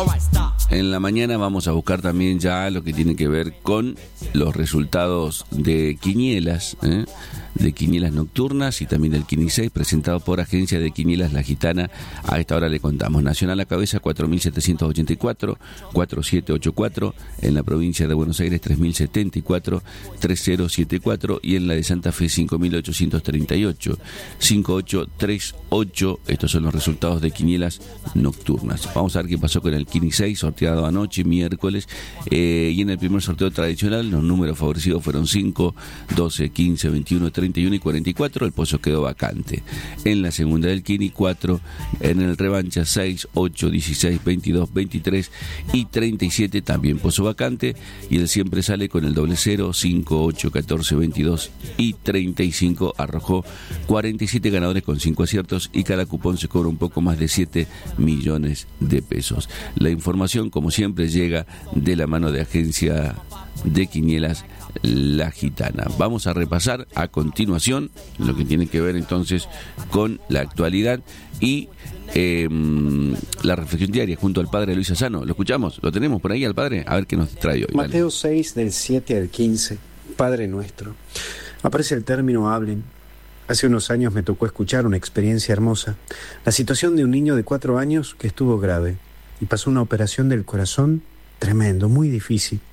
En la mañana vamos a buscar también ya lo que tiene que ver con los resultados de quinielas, de quinielas nocturnas y también del Quini 6 presentado por Agencia de Quinielas La Gitana. A esta hora le contamos. Nacional a cabeza 4.784, 4.784. En la provincia de Buenos Aires 3.074, 3.074. Y en la de Santa Fe 5.838, 5.838. Estos son los resultados de quinielas nocturnas. Vamos a ver qué pasó con el Quini 6 sorteado anoche, miércoles. Y en el primer sorteo tradicional los números favorecidos fueron 5, 12, 15, 21, 31 y 44, el pozo quedó vacante. En la segunda del Quini 4, en el revancha 6, 8, 16, 22, 23 y 37, también pozo vacante. Y el siempre sale con el doble 0, 5, 8, 14, 22 y 35, arrojó 47 ganadores con 5 aciertos y cada cupón se cobra un poco más de 7 millones de pesos. La información, como siempre, llega de la mano de Agencia de Quinielas La Gitana. Vamos a repasar a continuación lo que tiene que ver entonces con la actualidad y la reflexión diaria junto al padre Luis Asano. ¿Lo escuchamos? ¿Lo tenemos por ahí al padre? A ver qué nos trae hoy. Mateo 6 del 7 al 15, Padre Nuestro. Aparece el término hablen. Hace unos años me tocó escuchar una experiencia hermosa. La situación de un niño de 4 años que estuvo grave y pasó una operación del corazón tremendo, muy difícil.